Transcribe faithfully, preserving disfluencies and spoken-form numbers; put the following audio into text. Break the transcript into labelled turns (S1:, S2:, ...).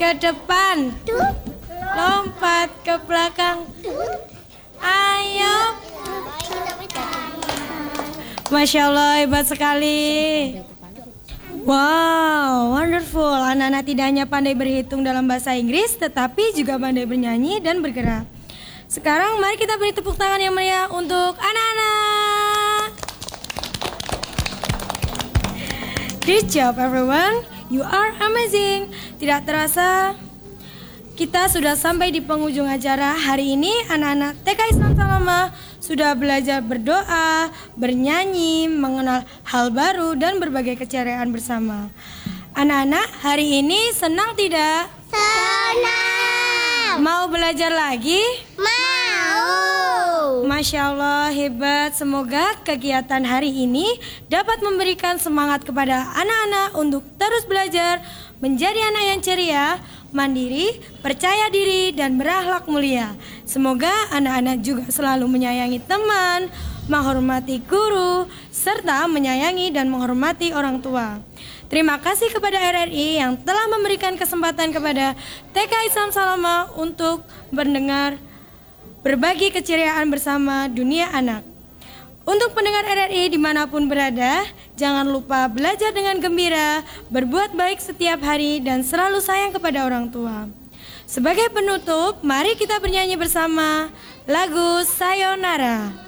S1: ke depan, lompat ke belakang, ayo. Masya Allah, hebat sekali. Wow, wonderful. Anak-anak tidak hanya pandai berhitung dalam bahasa Inggris, tetapi juga pandai bernyanyi dan bergerak. Sekarang mari kita beri tepuk tangan yang meriah untuk anak-anak. Great job everyone, you are amazing. Tidak terasa kita sudah sampai di penghujung acara. Hari ini anak-anak T K Islam Salamah sudah belajar berdoa, bernyanyi, mengenal hal baru dan berbagai keceriaan bersama. Anak-anak hari ini senang tidak?
S2: Senang.
S1: Mau belajar lagi?
S2: Mau.
S1: Masya Allah, hebat. Semoga kegiatan hari ini dapat memberikan semangat kepada anak-anak untuk terus belajar, menjadi anak yang ceria, mandiri, percaya diri, dan berakhlak mulia. Semoga anak-anak juga selalu menyayangi teman, menghormati guru, serta menyayangi dan menghormati orang tua. Terima kasih kepada R R I yang telah memberikan kesempatan kepada T K Islam Salamah untuk mendengar berbagi keceriaan bersama dunia anak. Untuk pendengar R R I dimanapun berada, jangan lupa belajar dengan gembira, berbuat baik setiap hari, dan selalu sayang kepada orang tua. Sebagai penutup, mari kita bernyanyi bersama lagu Sayonara.